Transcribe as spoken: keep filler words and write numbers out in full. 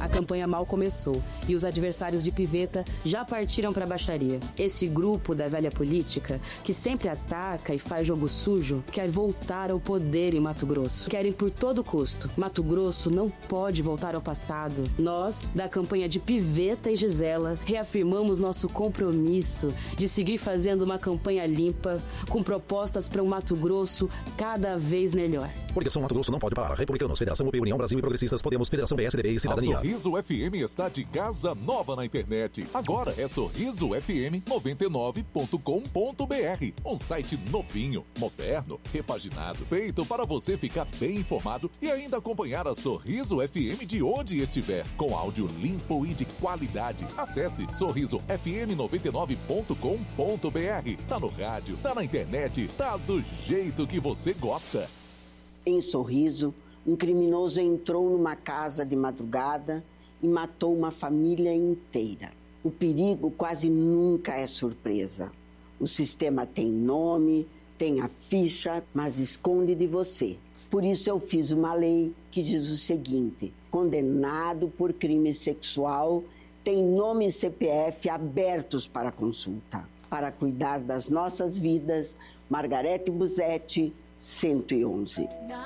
A campanha mal começou e os adversários de Piveta já partiram para a baixaria. Esse grupo da velha política, que sempre ataca e faz jogo sujo, quer voltar ao poder em Mato Grosso. Querem por todo custo. Mato Grosso não pode voltar ao passado. Nós, da campanha de Piveta e Gisela, reafirmamos nosso compromisso de seguir fazendo uma campanha limpa, com propostas para um Mato Grosso cada vez melhor. Coligação Mato Grosso não pode parar. Republicanos, Federação U P, União Brasil e Progressistas, Podemos, Federação P S D B e Cidadania. A Sorriso F M está de casa nova na internet. Agora é sorriso f m noventa e nove ponto com ponto b r. Um site novinho, moderno, repaginado, feito para você ficar bem informado e ainda acompanhar a Sorriso F M de onde estiver, com áudio limpo e de qualidade. Acesse sorriso f m noventa e nove ponto com ponto b r. Tá no rádio, tá na internet, tá do jeito que você gosta. Em Sorriso, um criminoso entrou numa casa de madrugada e matou uma família inteira. O perigo quase nunca é surpresa. O sistema tem nome, tem a ficha, mas esconde de você. Por isso eu fiz uma lei que diz o seguinte: condenado por crime sexual tem nome e C P F abertos para consulta. Para cuidar das nossas vidas, Margarete Busetti, cento e onze.